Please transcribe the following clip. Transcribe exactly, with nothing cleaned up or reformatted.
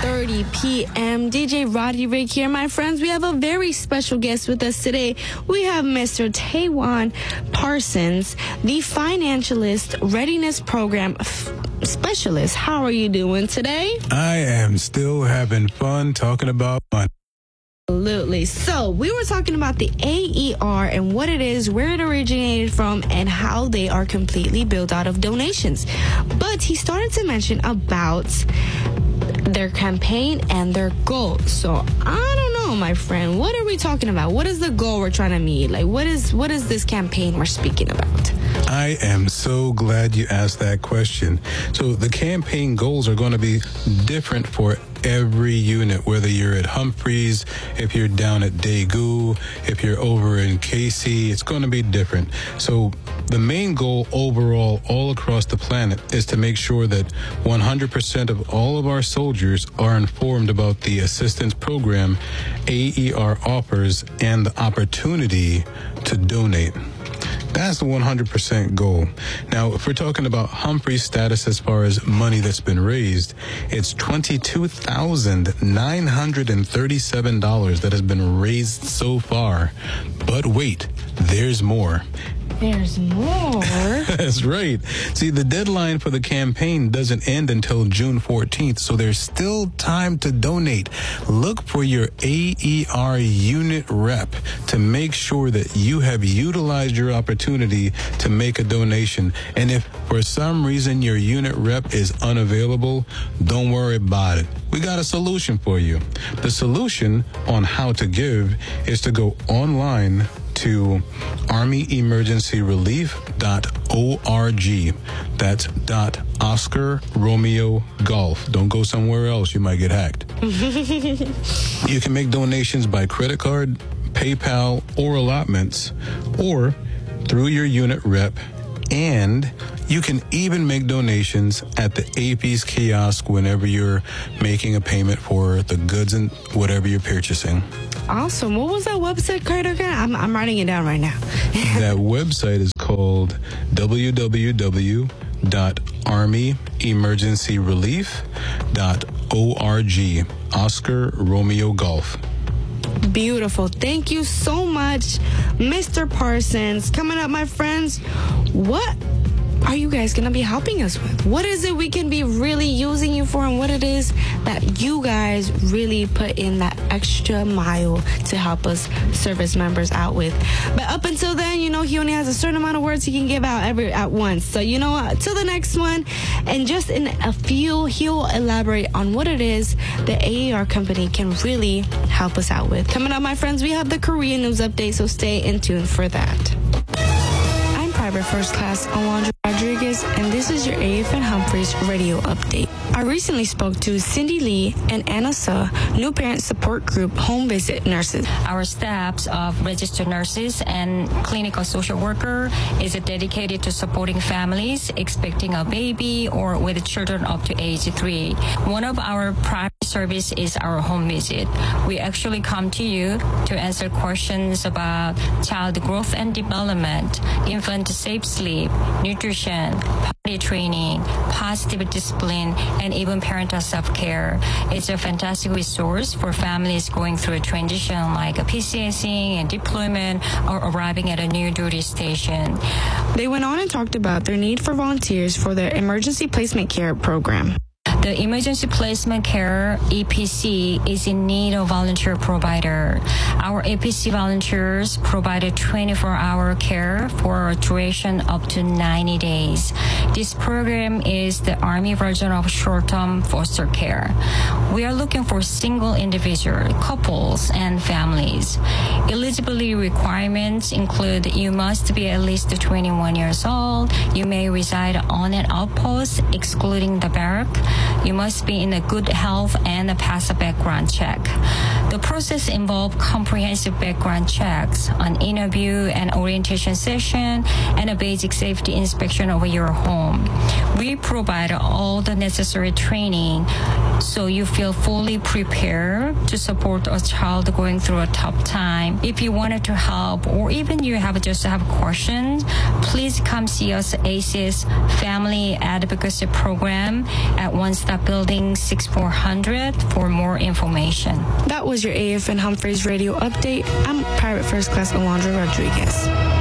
thirty p.m. D J Roddy Rick here, my friends. We have a very special guest with us today. We have Mister Taywan Parsons, the Financialist Readiness Program f- Specialist. How are you doing today? I am still having fun talking about money. Absolutely. So we were talking about the A E R and what it is, where it originated from, and how they are completely built out of donations. But he started to mention about their campaign and their goal. So I don't know, my friend. What are we talking about? What is the goal we're trying to meet? Like, what is what is this campaign we're speaking about? I am so glad you asked that question. So the campaign goals are going to be different for every unit, whether you're at Humphreys, if you're down at Daegu, if you're over in K C, it's going to be different. So the main goal overall, all across the planet, is to make sure that one hundred percent of all of our soldiers are informed about the assistance program A E R offers and the opportunity to donate. That's the one hundred percent goal. Now, if we're talking about Humphrey's status as far as money that's been raised, it's twenty-two thousand nine hundred thirty-seven dollars that has been raised so far. But wait, there's more. There's more. That's right. See, the deadline for the campaign doesn't end until June fourteenth, so there's still time to donate. Look for your A E R unit rep to make sure that you have utilized your opportunity to make a donation. And if for some reason your unit rep is unavailable, don't worry about it. We got a solution for you. The solution on how to give is to go online to army emergency relief dot org. That's dot Oscar Romeo Golf. Don't go somewhere else. You might get hacked. You can make donations by credit card, PayPal, or allotments, or through your unit rep. And you can even make donations at the A P's kiosk whenever you're making a payment for the goods and whatever you're purchasing. Awesome. What was that website card again? I'm, I'm writing it down right now. That website is called w w w dot army emergency relief dot org. Oscar Romeo Golf. Beautiful. Thank you so much, Mister Parsons. Coming up, my friends, what are you guys going to be helping us with? What is it we can be really using you for, and what it is that you guys really put in that extra mile to help us service members out with? But up until then, you know, he only has a certain amount of words he can give out every at once. So, you know, till the next one, and just in a few, he'll elaborate on what it is the A E R company can really help us out with. Coming up, my friends, we have the Korean news update, so stay in tune for that. Private First Class Alondra Rodriguez, and this is your A F N Humphreys radio update. I recently spoke to Cindy Lee and Anna Suh, new parent support group home visit nurses. Our staffs of registered nurses and clinical social worker is dedicated to supporting families expecting a baby or with children up to age three. One of our primary service is our home visit. We actually come to you to answer questions about child growth and development, infant safe sleep, nutrition, potty training, positive discipline, and even parental self-care. It's a fantastic resource for families going through a transition like a PCSing and deployment or arriving at a new duty station. They went on and talked about their need for volunteers for their emergency placement care program. The Emergency Placement Care, E P C, is in need of volunteer provider. Our E P C volunteers provide twenty-four hour care for a duration up to ninety days. This program is the Army version of short-term foster care. We are looking for single individual, couples, and families. Eligibility requirements include you must be at least twenty-one years old. You may reside on an outpost, excluding the barrack. You must be in a good health and pass a background check. The process involves comprehensive background checks, an interview and orientation session, and a basic safety inspection of your home. We provide all the necessary training so you feel fully prepared to support a child going through a tough time. If you wanted to help, or even you have just have questions, please come see us at A C E S Family Advocacy Program at One Stop at Building sixty-four hundred for more information. That was your A F N Humphreys Radio update. I'm Private First Class Alondra Rodriguez.